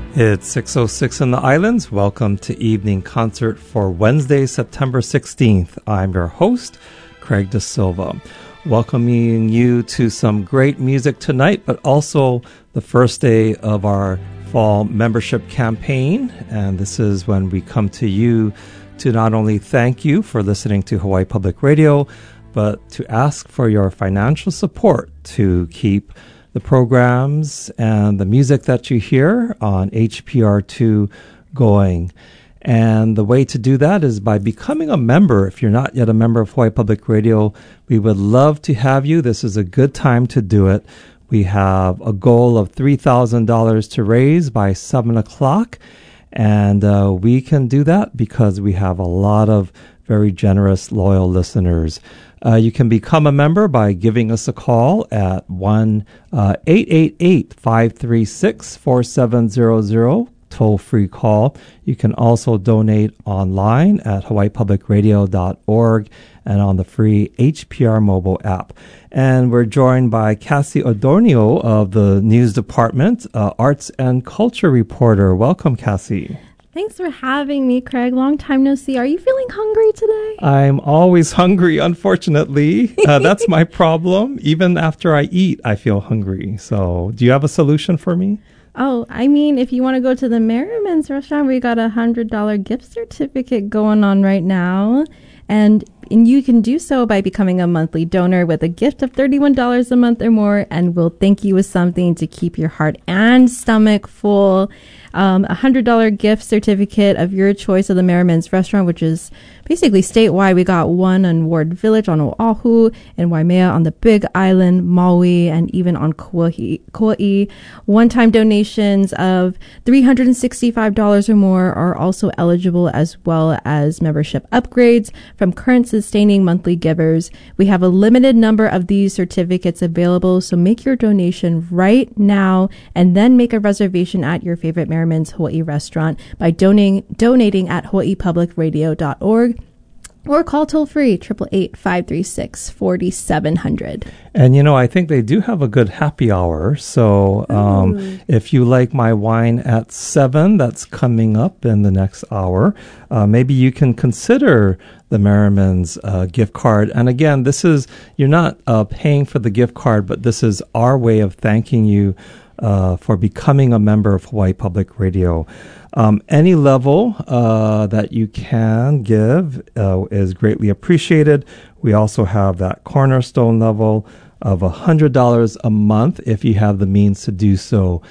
It's 6:06 in the islands. Welcome to Evening Concert for Wednesday, September 16th. I'm your host, Craig De Silva, welcoming you to some great music tonight, but also the first day of our fall membership campaign. And this is when we come to you to not only thank you for listening to Hawaii Public Radio, but to ask for your financial support to keep the programs and the music that you hear on HPR2 going. And the way to do that is by becoming a member. If you're not yet a member of Hawaii Public Radio, we would love to have you. This is a good time to do it. We have a goal of $3,000 to raise by 7 o'clock. And we can do that because we have a lot of very generous, loyal listeners. You can become a member by giving us a call at 1-888-536-4700, toll-free call. You can also donate online at hawaiipublicradio.org and on the free HPR mobile app. And we're joined by Cassie Adornio of the News Department, Arts and Culture Reporter. Welcome, Cassie. Thanks for having me, Craig. Long time no see. Are you feeling hungry today? I'm always hungry, unfortunately. That's my problem. Even after I eat, I feel hungry. So do you have a solution for me? Oh, I mean, if you want to go to the Merriman's restaurant, we got a $100 gift certificate going on right now. And you can do so by becoming a monthly donor with a gift of $31 a month or more, and we'll thank you with something to keep your heart and stomach full. A $100 gift certificate of your choice of the Merriman's restaurant, which is basically statewide. We got one on Ward Village on Oahu, and Waimea on the Big Island, Maui, and even on Kauai. One-time donations of $365 or more are also eligible, as well as membership upgrades from current sustaining monthly givers. We have a limited number of these certificates available, so make your donation right now and then make a reservation at your favorite Merriman's Hawaii restaurant by donating at hawaiipublicradio.org or call toll-free 888-536-4700. And, you know, I think they do have a good happy hour. So if you like my wine at 7, that's coming up in the next hour, maybe you can consider the Merriman's gift card. And again, this is, you're not paying for the gift card, but this is our way of thanking you for becoming a member of Hawaii Public Radio. Any level that you can give is greatly appreciated. We also have that cornerstone level of $100 a month if you have the means to do so.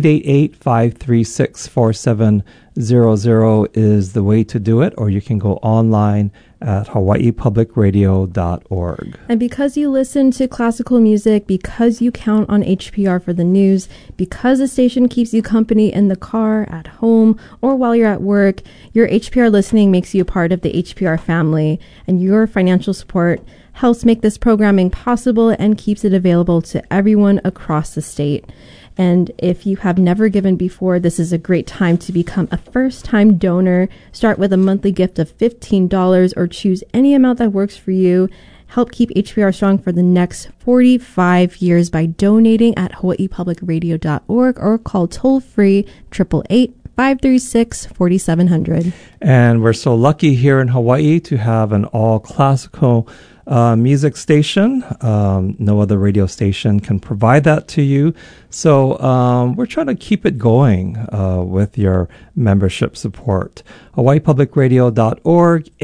888-536-4700 is the way to do it, or you can go online at hawaiipublicradio.org. And because you listen to classical music, because you count on HPR for the news, because the station keeps you company in the car, at home, or while you're at work, your HPR listening makes you a part of the HPR family, and your financial support helps make this programming possible and keeps it available to everyone across the state. And if you have never given before, this is a great time to become a first-time donor. Start with a monthly gift of $15 or choose any amount that works for you. Help keep HPR strong for the next 45 years by donating at hawaiipublicradio.org or call toll-free 888-536-4700. And we're so lucky here in Hawaii to have an all-classical music station. No other radio station can provide that to you. So we're trying to keep it going with your membership support. hawaiipublicradio.org,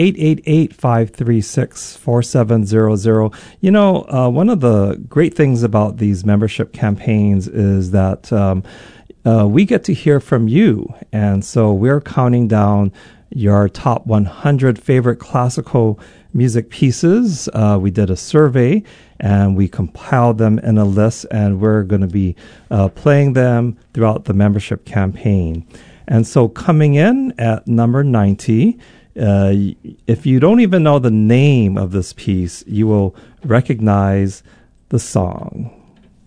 888-536-4700. You know, one of the great things about these membership campaigns is that we get to hear from you. And so we're counting down your top 100 favorite classical music pieces. We did a survey and we compiled them in a list, and we're going to be playing them throughout the membership campaign. And so coming in at number 90, if you don't even know the name of this piece, you will recognize the song.